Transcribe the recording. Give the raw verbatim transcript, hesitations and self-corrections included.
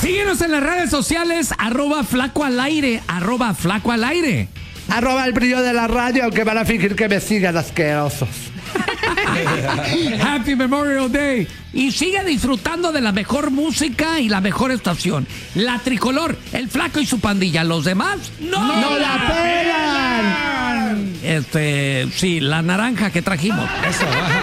Síguenos en las redes sociales, arroba flaco al aire, arroba flaco al aire. Arroba el brillo de la radio, aunque van a fingir que me sigan asquerosos. Happy Memorial Day. Y sigue disfrutando de la mejor música y la mejor estación. La Tricolor, el Flaco y su pandilla. Los demás no, ¡No la pelan! Este, sí, la naranja que trajimos. Eso, ajá.